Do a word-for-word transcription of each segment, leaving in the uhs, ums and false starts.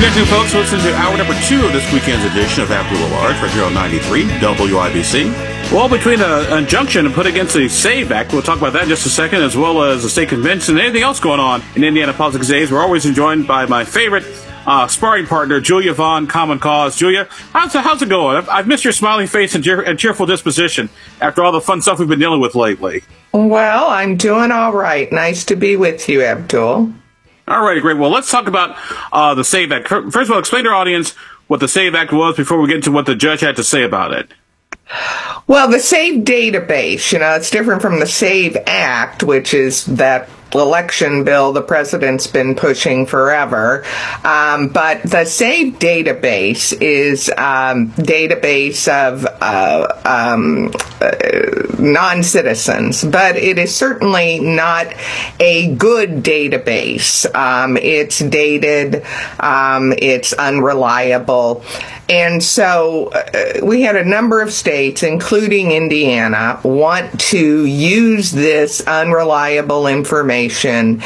Good afternoon, folks. Listen to hour number two of this weekend's edition of Abdul Large right here on ninety-three W I B C. Well, between an injunction put against the SAVE Act, we'll talk about that in just a second, as well as the state convention and anything else going on in Indiana politics these days. We're always joined by my favorite uh, sparring partner, Julia Vaughn, Common Cause. Julia, how's, how's it going? I've, I've missed your smiling face and, cheer, and cheerful disposition after all the fun stuff we've been dealing with lately. Well, I'm doing all right. Nice to be with you, Abdul. All right, great. Well, let's talk about uh, the SAVE Act. First of all, explain to our audience what the SAVE Act was before we get into what the judge had to say about it. Well, the SAVE database, you know, it's different from the SAVE Act, which is that election bill the president's been pushing forever. Um, but the SAVE database is um, database of uh, um, uh, non-citizens, but it is certainly not a good database. Um, it's dated, um, it's unreliable. And so uh, we had a number of states, including Indiana, want to use this unreliable information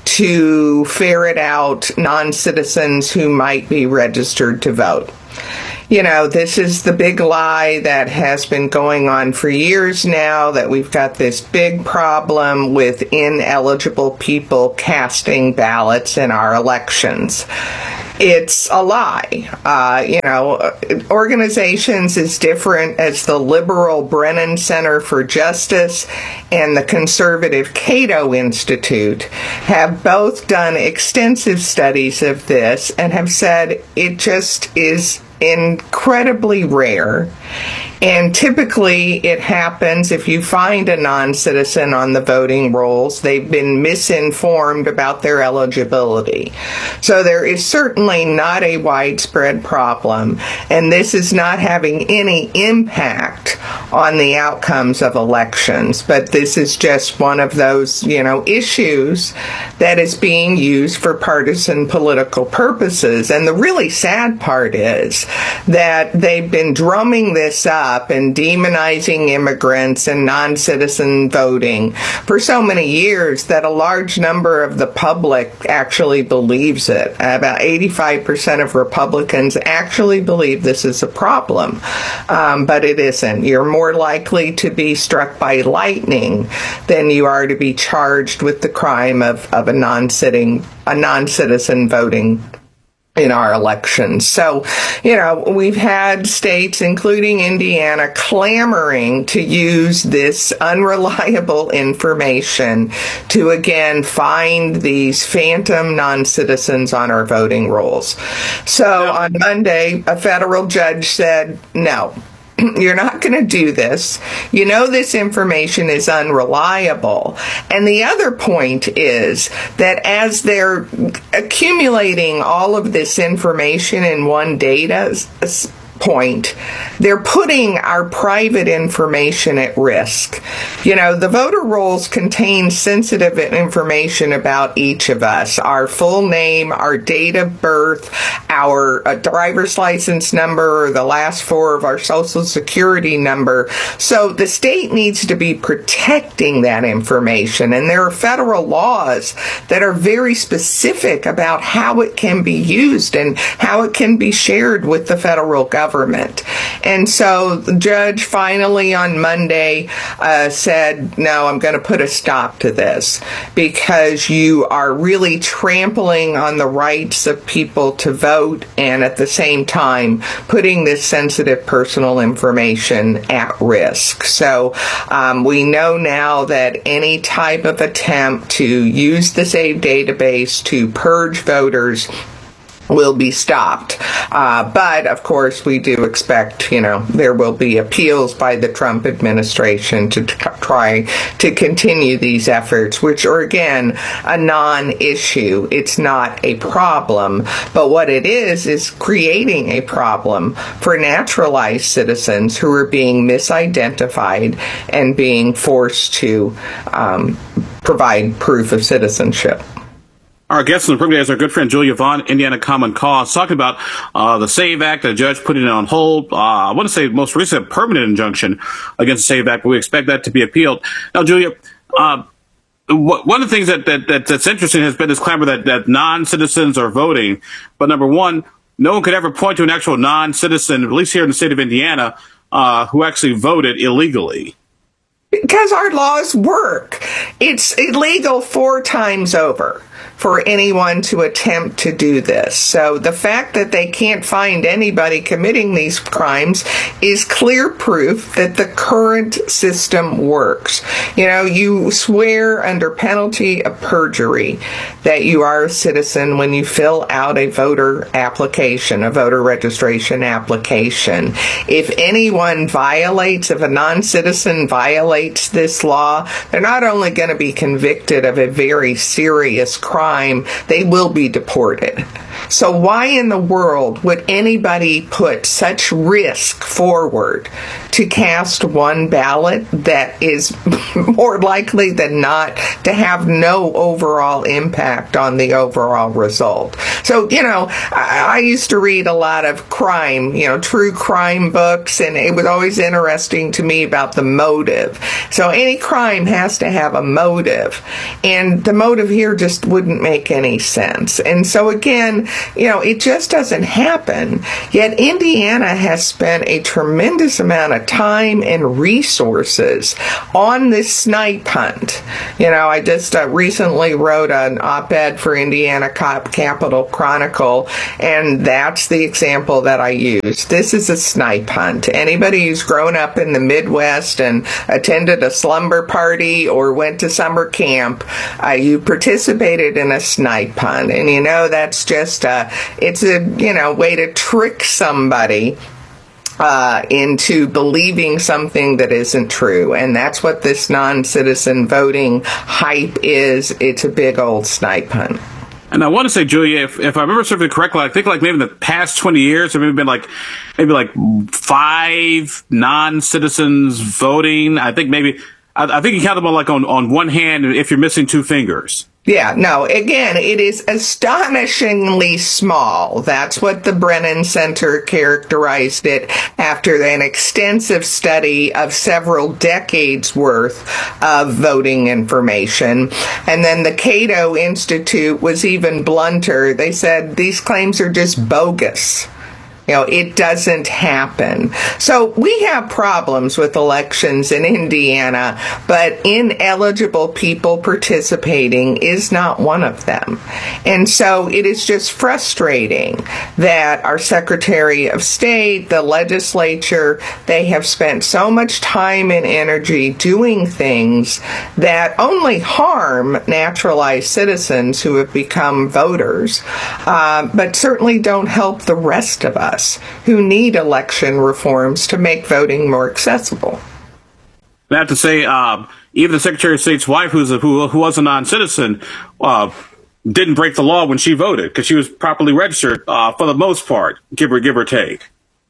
to ferret out non-citizens who might be registered to vote. You know, this is the big lie that has been going on for years now, that we've got this big problem with ineligible people casting ballots in our elections. It's a lie. Uh, you know, organizations as different as the liberal Brennan Center for Justice and the conservative Cato Institute have both done extensive studies of this and have said it just is incredibly rare. And typically it happens if you find a non-citizen on the voting rolls, they've been misinformed about their eligibility. So there is certainly not a widespread problem, and this is not having any impact on the outcomes of elections. But this is just one of those, you know, issues that is being used for partisan political purposes. And the really sad part is that they've been drumming this up and demonizing immigrants and non-citizen voting for so many years that a large number of the public actually believes it. About eighty-five percent of Republicans actually believe this is a problem, um, but it isn't. You're more likely to be struck by lightning than you are to be charged with the crime of, of a non-sitting, a non-citizen voting in our elections. So, you know, we've had states, including Indiana, clamoring to use this unreliable information to, again, find these phantom non-citizens on our voting rolls. So on Monday, a federal judge said, no, you're not going to do this. You know this information is unreliable. And the other point is that as they're accumulating all of this information in one data point, they're putting our private information at risk. You know, the voter rolls contain sensitive information about each of us, our full name, our date of birth, our uh, driver's license number, or the last four of our social security number. So the state needs to be protecting that information, and there are federal laws that are very specific about how it can be used and how it can be shared with the federal government. Government. And so the judge finally on Monday uh, said, no, I'm going to put a stop to this because you are really trampling on the rights of people to vote and at the same time putting this sensitive personal information at risk. So um, we know now that any type of attempt to use the SAVE database to purge voters will be stopped. Uh, but, of course, we do expect, you know, there will be appeals by the Trump administration to t- try to continue these efforts, which are, again, a non-issue. It's not a problem. But what it is, is creating a problem for naturalized citizens who are being misidentified and being forced to um, provide proof of citizenship. Our guest in the program is our good friend Julia Vaughn, Indiana Common Cause, talking about uh, the SAVE Act. The judge putting it on hold. Uh, I want to say most recent permanent injunction against the SAVE Act, but we expect that to be appealed. Now, Julia, uh, one of the things that, that, that that's interesting has been this clamor that, that non-citizens are voting. But number one, no one could ever point to an actual non-citizen, at least here in the state of Indiana, uh, who actually voted illegally. Because our laws work. It's illegal four times over for anyone to attempt to do this. So the fact that they can't find anybody committing these crimes is clear proof that the current system works. You know, you swear under penalty of perjury that you are a citizen when you fill out a voter application, a voter registration application. If anyone violates, if a non-citizen violates this law, they're not only going to be convicted of a very serious crime, they will be deported. So why in the world would anybody put such risk forward to cast one ballot that is more likely than not to have no overall impact on the overall result? So, you know, I, I used to read a lot of crime, you know, true crime books, and it was always interesting to me about the motive. So any crime has to have a motive, and the motive here just wouldn't make any sense. And so again, you know, it just doesn't happen. Yet Indiana has spent a tremendous amount of time and resources on this snipe hunt. You know, I just uh, recently wrote an op-ed for Indiana Capital Chronicle, and that's the example that I use. This is a snipe hunt. Anybody who's grown up in the Midwest and attended a slumber party or went to summer camp, uh, you participated in a snipe hunt. And you know, that's just a, it's a, you know, way to trick somebody Uh, into believing something that isn't true. And that's what this non-citizen voting hype is. It's a big old snipe hunt. And I want to say, Julia, if, if I remember something correctly, I think like maybe in the past twenty years, there have been like maybe like five non-citizens voting. I think maybe, I, I think you count them on like on, on one hand if you're missing two fingers. Yeah, no, again, it is astonishingly small. That's what the Brennan Center characterized it after an extensive study of several decades worth of voting information. And then the Cato Institute was even blunter. They said these claims are just bogus. You know, it doesn't happen. So we have problems with elections in Indiana, but ineligible people participating is not one of them. And so it is just frustrating that our Secretary of State, the legislature, they have spent so much time and energy doing things that only harm naturalized citizens who have become voters, uh, but certainly don't help the rest of us who need election reforms to make voting more accessible. I have to say, uh, even the Secretary of State's wife, who's a, who, who was a non-citizen, uh, didn't break the law when she voted because she was properly registered uh, for the most part, give or give or take.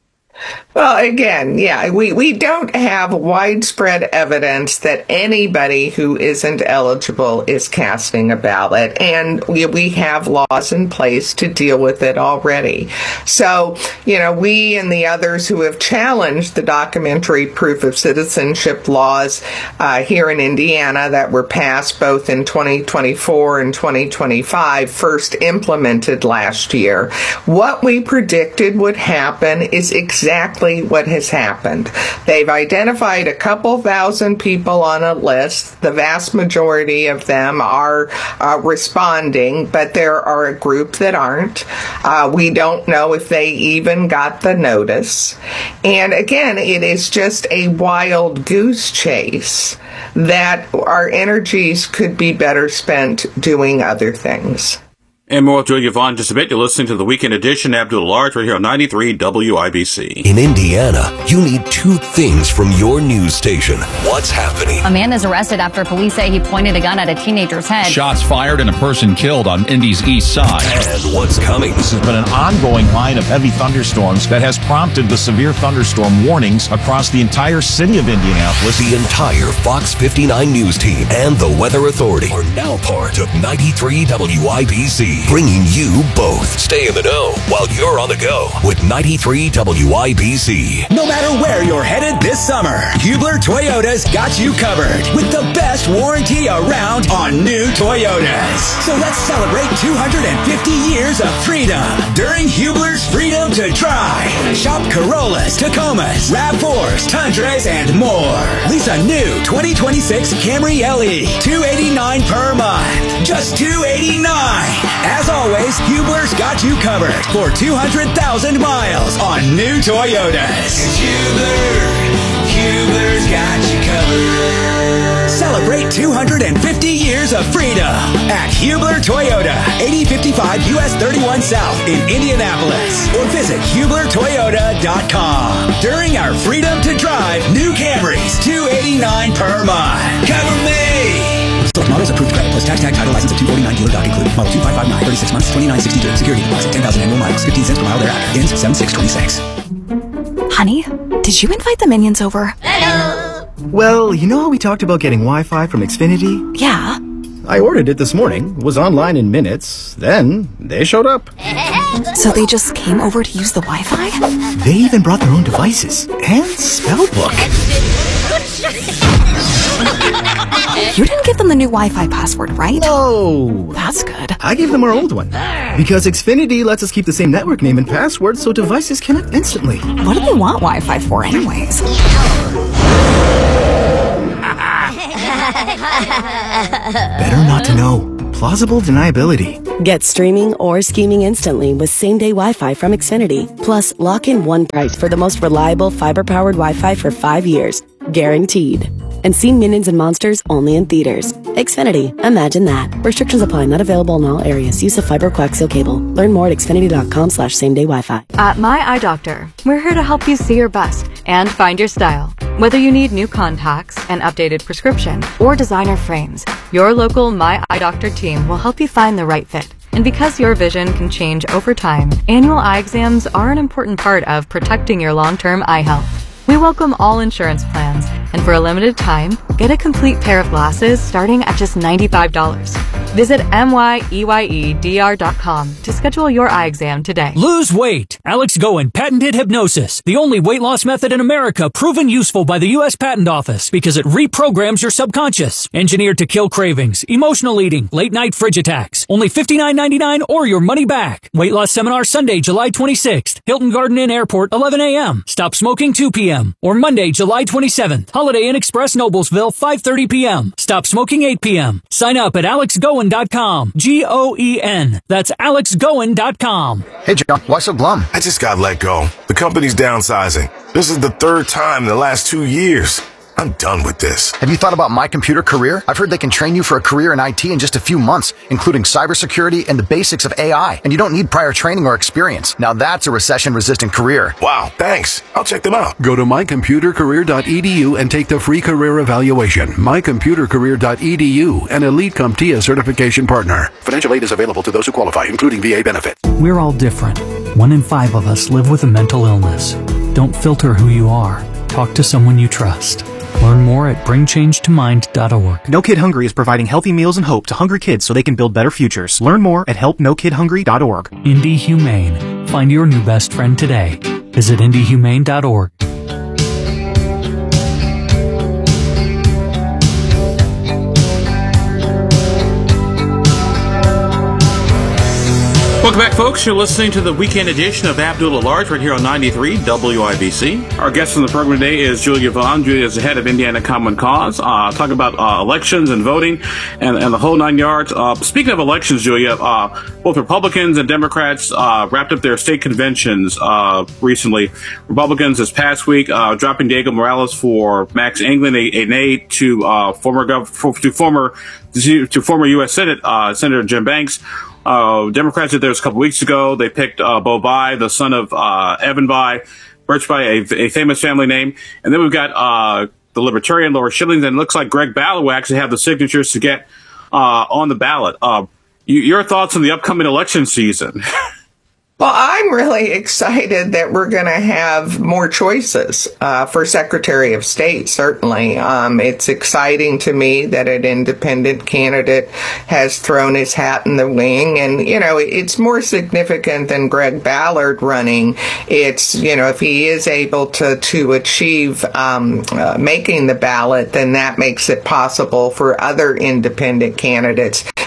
Well, again, yeah, we, we don't have widespread evidence that anybody who isn't eligible is casting a ballot, and we, we have laws in place to deal with it already. So, you know, we and the others who have challenged the documentary proof of citizenship laws uh, here in Indiana that were passed both in twenty twenty-four and twenty twenty-five, first implemented last year, what we predicted would happen is exactly Exactly what has happened. They've identified a couple thousand people on a list. The vast majority of them are uh, responding, but there are a group that aren't. Uh, we don't know if they even got the notice. And again, it is just a wild goose chase that our energies could be better spent doing other things. And more with Julia Vaughn just a bit. You're listening to the Weekend Edition, Abdul Large, right here on ninety-three W I B C. In Indiana, you need two things from your news station. What's happening? A man is arrested after police say he pointed a gun at a teenager's head. Shots fired and a person killed on Indy's east side. And what's coming? This has been an ongoing line of heavy thunderstorms that has prompted the severe thunderstorm warnings across the entire city of Indianapolis. The entire Fox fifty-nine news team and the Weather Authority are now part of ninety-three W I B C. Bringing you both. Stay in the know while you're on the go with ninety-three W I B C. No matter where you're headed this summer, Hubler Toyota's got you covered with the best warranty around on new Toyotas. So let's celebrate two hundred fifty years of freedom during Hubler's free to drive. Shop Corollas, Tacomas, RAV fours, Tundras, and more. Lease a new twenty twenty-six Camry L E. two hundred eighty-nine dollars per month. Just two hundred eighty-nine dollars. As always, Hubler's got you covered for two hundred thousand miles on new Toyotas. It's Hubler. Hubler's got you covered. Celebrate two hundred fifty years of freedom at Hubler Toyota, eighty fifty-five U S thirty-one South in Indianapolis. Or visit Hubler Toyota dot com. During our Freedom to Drive new Camrys, two hundred eighty-nine dollars per month. Cover me! Select models approved credit plus tax tag title license of two forty-nine dealer doc included. Model two five five nine, thirty-six months, twenty-nine sixty-two. Security deposit, ten thousand annual miles, fifteen cents per mile thereafter. Ends seven six twenty-six. Honey, did you invite the minions over? Well, you know how we talked about getting Wi-Fi from Xfinity? Yeah. I ordered it this morning, was online in minutes, then they showed up. So they just came over to use the Wi-Fi? They even brought their own devices and spell book. You didn't give them the new Wi-Fi password, right? No. That's good. I gave them our old one. Because Xfinity lets us keep the same network name and password so devices connect instantly. What do they want Wi-Fi for anyways? Better not to know. Plausible deniability. Get streaming or scheming instantly with same-day Wi-Fi from Xfinity. Plus, lock in one price for the most reliable fiber-powered Wi-Fi for five years. Guaranteed. And see Minions and Monsters only in theaters. Xfinity. Imagine that. Restrictions apply. Not available in all areas. Use of fiber coaxial cable. Learn more at xfinity.com slash same-day Wi-Fi. At My Eye Doctor, we're here to help you see your best and find your style. Whether you need new contacts, an updated prescription, or designer frames, your local My Eye Doctor team will help you find the right fit. And because your vision can change over time, annual eye exams are an important part of protecting your long-term eye health. We welcome all insurance plans, and for a limited time, get a complete pair of glasses starting at just ninety-five dollars. Visit M Y E Y E D R dot com to schedule your eye exam today. Lose weight. Alex Goen patented hypnosis, the only weight loss method in America proven useful by the U S Patent Office because it reprograms your subconscious. Engineered to kill cravings, emotional eating, late night fridge attacks. Only fifty-nine ninety-nine or your money back. Weight loss seminar Sunday, July twenty-sixth. Hilton Garden Inn Airport, eleven a.m. Stop smoking, two p.m. Or Monday, July twenty-seventh. Holiday Inn Express, Noblesville, five thirty p.m. Stop smoking, eight p.m. Sign up at alex goen dot com. G O E N. That's alex goen dot com. Hey, John, why so glum? I just got let go. The company's downsizing. This is the third time in the last two years. I'm done with this. Have you thought about My Computer Career? I've heard they can train you for a career in I T in just a few months, including cybersecurity and the basics of A I. And you don't need prior training or experience. Now that's a recession-resistant career. Wow, thanks. I'll check them out. Go to my computer career dot e d u and take the free career evaluation. my computer career dot e d u, an Elite CompTIA certification partner. Financial aid is available to those who qualify, including V A benefits. We're all different. One in five of us live with a mental illness. Don't filter who you are. Talk to someone you trust. Learn more at bring change to mind dot org. No Kid Hungry is providing healthy meals and hope to hungry kids so they can build better futures. Learn more at help no kid hungry dot org. Indy Humane. Find your new best friend today. Visit indy humane dot org. Welcome back, folks. You're listening to the weekend edition of Abdul at Large right here on ninety-three W I B C. Our guest on the program today is Julia Vaughn. Julia is the head of Indiana Common Cause. Uh, talking about uh, elections and voting and, and the whole nine yards. Uh, speaking of elections, Julia, uh, both Republicans and Democrats uh, wrapped up their state conventions uh, recently. Republicans this past week uh, dropping Diego Morales for Max England, a, an aide to uh, former gov- to former to former U S Senate uh, Senator Jim Banks. Uh, Democrats did theirs a couple weeks ago. They picked uh, Bo Bai, the son of uh, Evan Bai, Birch Bai, a, a famous family name. And then we've got uh, the Libertarian Laura Schilling, and it looks like Greg Ballard will actually have the signatures to get uh, on the ballot. Uh, you, your thoughts on the upcoming election season? Well, I'm really excited that we're going to have more choices uh, for Secretary of State, certainly. Um, it's exciting to me that an independent candidate has thrown his hat in the ring. And, you know, it's more significant than Greg Ballard running. It's, you know, if he is able to, to achieve um, uh, making the ballot, then that makes it possible for other independent candidates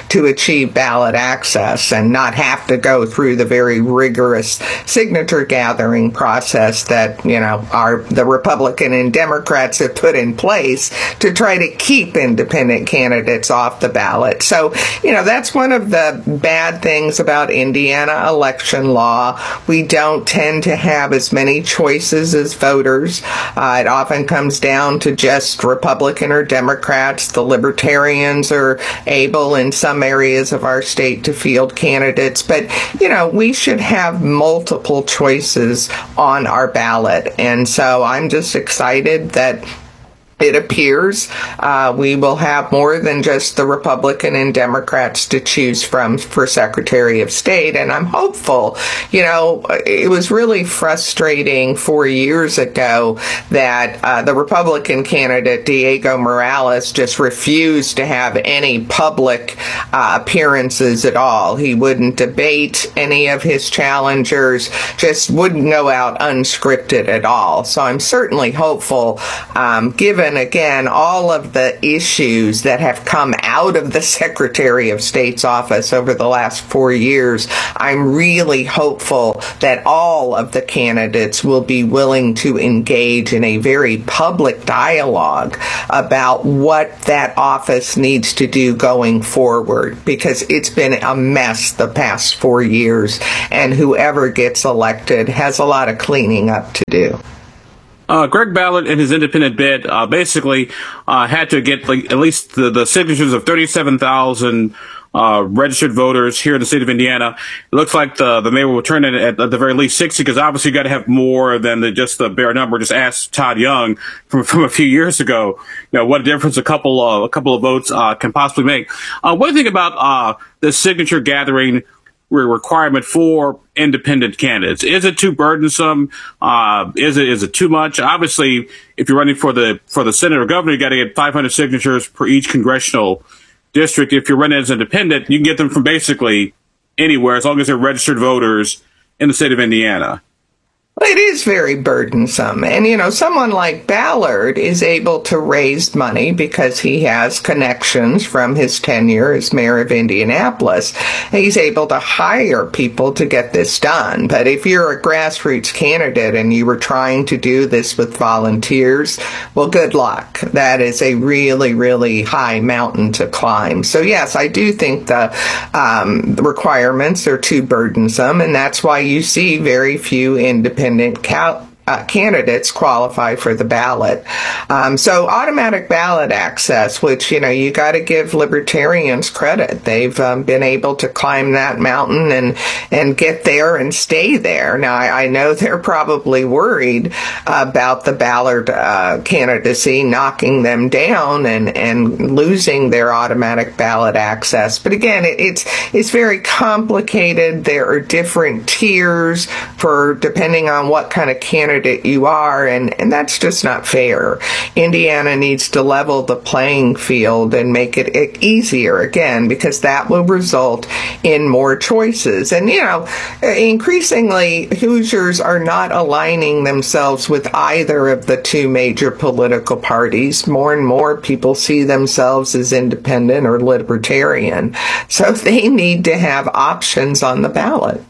to achieve ballot access and not have to go through the very rigorous signature gathering process that, you know, our the Republican and Democrats have put in place to try to keep independent candidates off the ballot. So, you know, that's one of the bad things about Indiana election law. We don't tend to have as many choices as voters. Uh, it often comes down to just Republican or Democrats. The Libertarians are able in some areas of our state to field candidates. But, you know, we should have multiple choices on our ballot. And so I'm just excited that it appears uh, we will have more than just the Republican and Democrats to choose from for Secretary of State. And I'm hopeful. You know, it was really frustrating four years ago that uh, the Republican candidate, Diego Morales, just refused to have any public uh, appearances at all. He wouldn't debate any of his challengers, just wouldn't go out unscripted at all. So I'm certainly hopeful, um, given again, all of the issues that have come out of the Secretary of State's office over the last four years, I'm really hopeful that all of the candidates will be willing to engage in a very public dialogue about what that office needs to do going forward, because it's been a mess the past four years, and whoever gets elected has a lot of cleaning up to do. Uh, Greg Ballard, in his independent bid, uh, basically uh, had to get like, at least the, the signatures of thirty-seven thousand uh, registered voters here in the state of Indiana. It looks like the, the mayor will turn it at, at the very least sixty, because obviously you got to have more than the, just the bare number. Just ask Todd Young from, from a few years ago, you know, what difference a couple, uh, a couple of votes uh, can possibly make. Uh, what do you think about uh, the signature gathering requirement for independent candidates? Is it too burdensome? Uh, is it is it too much? Obviously, if you're running for the for the Senate or governor, you got to get five hundred signatures per each congressional district. If you're running as independent, you can get them from basically anywhere as long as they're registered voters in the state of Indiana. It is very burdensome. And, you know, someone like Ballard is able to raise money because he has connections from his tenure as mayor of Indianapolis. He's able to hire people to get this done. But if you're a grassroots candidate and you were trying to do this with volunteers, well, good luck. That is a really, really high mountain to climb. So, yes, I do think the, um, the requirements are too burdensome, and that's why you see very few independent Cal- uh, candidates qualify for the ballot. Um, so automatic ballot access, which, you know, you got to give libertarians credit. They've um, been able to climb that mountain and, and get there and stay there. Now, I, I know they're probably worried about the Ballard uh, candidacy knocking them down and, and losing their automatic ballot access. But again, it, it's, it's very complicated. There are different tiers for depending on what kind of candidate you are, and, and that's just not fair. Indiana needs to level the playing field and make it easier, again, because that will result in more choices. And, you know, increasingly, Hoosiers are not aligning themselves with either of the two major political parties. More and more people see themselves as independent or libertarian. So they need to have options on the ballot.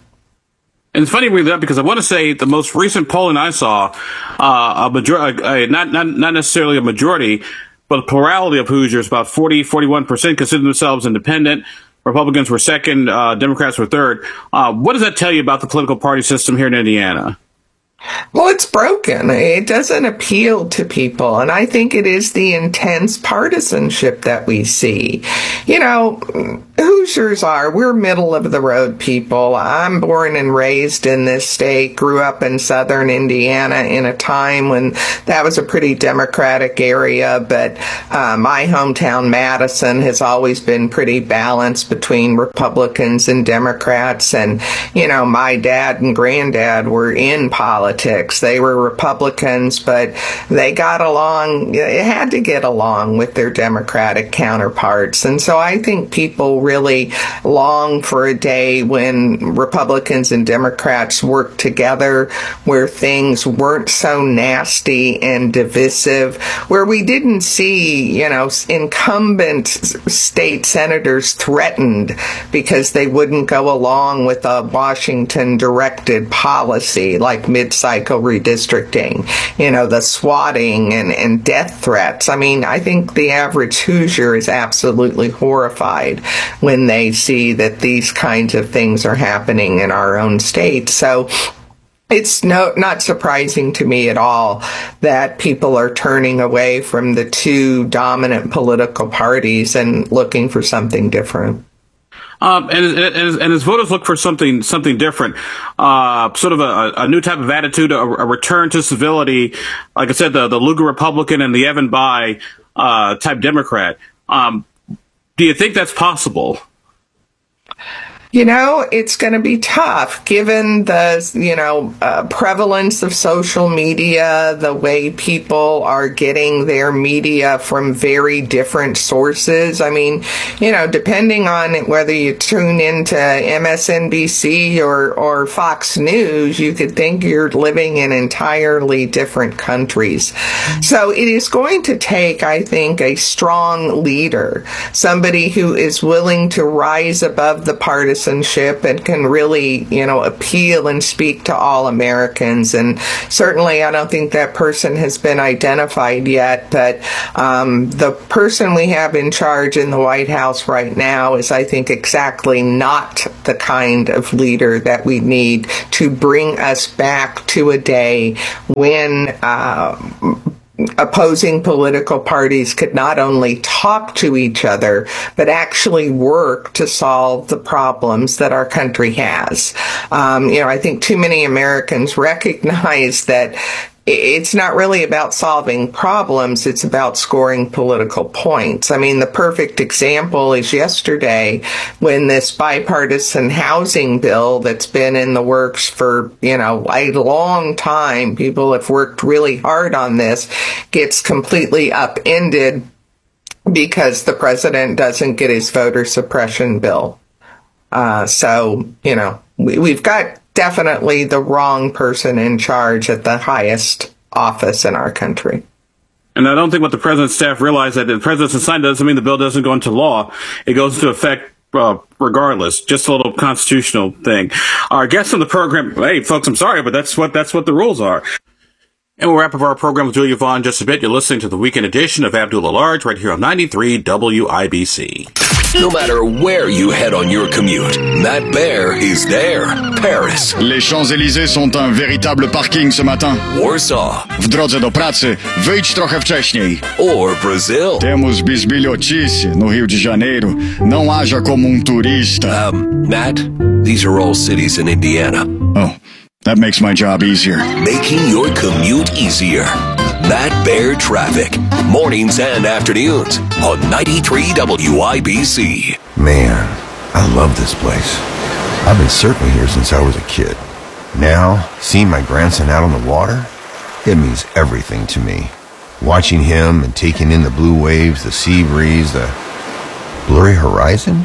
And it's funny you bring that because I want to say the most recent polling I saw, uh, a majority, uh, not, not, not necessarily a majority, but a plurality of Hoosiers, about forty, forty-one percent consider themselves independent. Republicans were second, uh, Democrats were third. Uh, what does that tell you about the political party system here in Indiana? Well, it's broken. It doesn't appeal to people. And I think it is the intense partisanship that we see. You know, Hoosiers are, we're middle of the road people. I'm born and raised in this state, grew up in southern Indiana in a time when that was a pretty Democratic area. But uh, my hometown, Madison, has always been pretty balanced between Republicans and Democrats. And, you know, my dad and granddad were in politics. They were Republicans, but they got along, they had to get along with their Democratic counterparts. And so I think people really long for a day when Republicans and Democrats worked together, where things weren't so nasty and divisive, where we didn't see, you know, incumbent state senators threatened because they wouldn't go along with a Washington-directed policy like mid-cycle redistricting, you know, the swatting and, and death threats. I mean, I think the average Hoosier is absolutely horrified when they see that these kinds of things are happening in our own state. So it's no, not surprising to me at all that people are turning away from the two dominant political parties and looking for something different. Um, and, and, and as voters look for something something different, uh, sort of a, a new type of attitude, a, a return to civility, like I said, the, the Lugar Republican and the Evan Bayh uh, type Democrat. Um, do you think that's possible? You know, it's going to be tough given the, you know, uh, prevalence of social media, the way people are getting their media from very different sources. I mean, you know, depending on whether you tune into M S N B C or, or Fox News, you could think you're living in entirely different countries. So it is going to take, I think, a strong leader, somebody who is willing to rise above the partisan and can really, you know, appeal and speak to all Americans. And certainly I don't think that person has been identified yet, but um, the person we have in charge in the White House right now is, I think, exactly not the kind of leader that we need to bring us back to a day when uh, opposing political parties could not only talk to each other, but actually work to solve the problems that our country has. Um, you know, I think too many Americans recognize that it's not really about solving problems, it's about scoring political points. I mean, the perfect example is yesterday when this bipartisan housing bill that's been in the works for, you know, a long time, people have worked really hard on this, gets completely upended because the president doesn't get his voter suppression bill. Uh, so, you know, we, we've got definitely the wrong person in charge at the highest office in our country. And I don't think what the president's staff realize that the president's signed doesn't mean the bill doesn't go into law. It goes into effect uh, regardless. Just a little constitutional thing. Our guest on the program, hey, folks, I'm sorry, but that's what that's what the rules are. And we'll wrap up our program with Julia Vaughn in just a bit. You're listening to the weekend edition of Abdul Large right here on ninety-three W I B C. No matter where you head on your commute, Matt Bear is there. Paris. Les Champs-Élysées sont un véritable parking ce matin. Warsaw. W drodze do pracy, wyjdź trochę wcześniej. Or Brazil. Temos bisbilhotice no Rio de Janeiro. Não haja como um turista. Um, Matt, these are all cities in Indiana. Oh, that makes my job easier. Making your commute easier. Matt Bear Traffic. Mornings and afternoons on ninety-three W I B C. Man, I love this place. I've been surfing here since I was a kid. Now, seeing my grandson out on the water, it means everything to me. Watching him and taking in the blue waves, the sea breeze, the blurry horizon.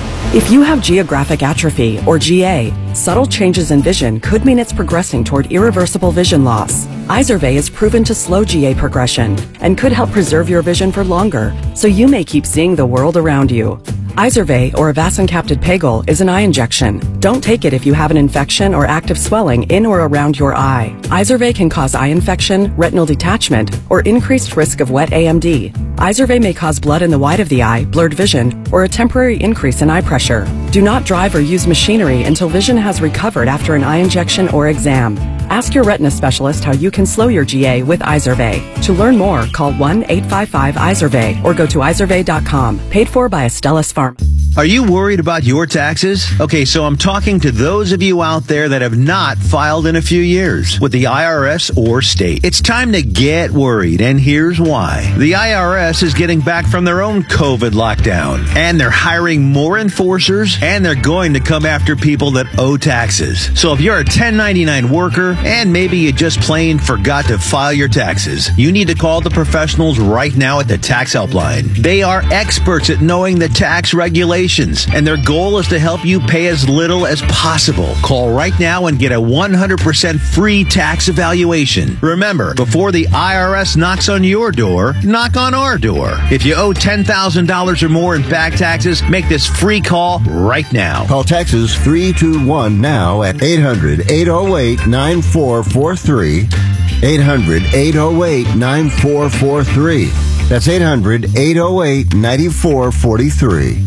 If you have geographic atrophy, or G A, subtle changes in vision could mean it's progressing toward irreversible vision loss. Izervay is proven to slow G A progression and could help preserve your vision for longer, so you may keep seeing the world around you. Izervay, or avacincaptad pegol, is an eye injection. Don't take it if you have an infection or active swelling in or around your eye. Izervay can cause eye infection, retinal detachment, or increased risk of wet A M D. Izervay may cause blood in the white of the eye, blurred vision, or a temporary increase in eye pressure. Do not drive or use machinery until vision has recovered after an eye injection or exam. Ask your retina specialist how you can slow your G A with Izervay. To learn more, call one eight five five Izervay or go to izervay dot com. Paid for by Astellas Pharma. Are you worried about your taxes? Okay, so I'm talking to those of you out there that have not filed in a few years with the I R S or state. It's time to get worried, and here's why. The I R S is getting back from their own COVID lockdown, and they're hiring more enforcers, and they're going to come after people that owe taxes. So if you're a ten ninety-nine worker, and maybe you just plain forgot to file your taxes, you need to call the professionals right now at the Tax Helpline. They are experts at knowing the tax regulations regulations, and their goal is to help you pay as little as possible. Call right now and get a one hundred percent free tax evaluation. Remember, before the I R S knocks on your door, knock on our door. If you owe ten thousand dollars or more in back taxes, make this free call right now. Call Texas three two one now at eight hundred, eight oh eight, nine four four three. eight hundred, eight oh eight, nine four four three. That's eight hundred, eight oh eight, nine four four three.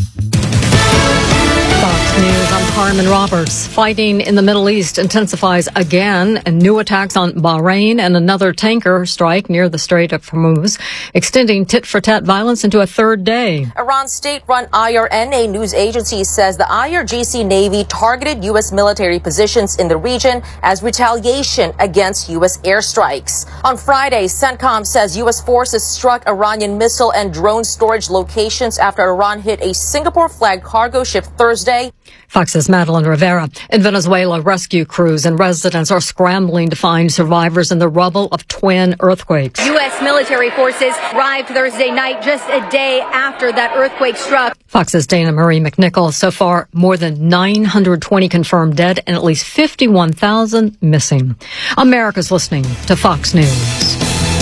Fox News, I'm Carmen Roberts. Fighting in the Middle East intensifies again, and new attacks on Bahrain and another tanker strike near the Strait of Hormuz, extending tit-for-tat violence into a third day. Iran's state-run I R N A news agency says the I R G C Navy targeted U S military positions in the region as retaliation against U S airstrikes. On Friday, CENTCOM says U S forces struck Iranian missile and drone storage locations after Iran hit a Singapore-flagged cargo ship Thursday. Fox's Madeline Rivera. In Venezuela, rescue crews and residents are scrambling to find survivors in the rubble of twin earthquakes. U S military forces arrived Thursday night just a day after that earthquake struck. Fox's Dana Marie McNichol. So far, more than nine hundred twenty confirmed dead and at least fifty-one thousand missing. America's listening to Fox News.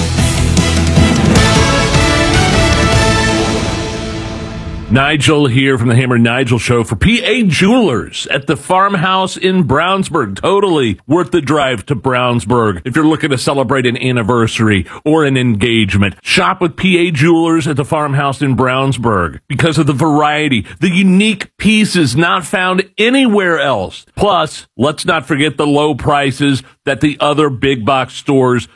Nigel here from the Hammer and Nigel Show for P A Jewelers at the Farmhouse in Brownsburg. Totally worth the drive to Brownsburg if you're looking to celebrate an anniversary or an engagement. Shop with P A Jewelers at the Farmhouse in Brownsburg because of the variety, the unique pieces not found anywhere else. Plus, let's not forget the low prices that the other big box stores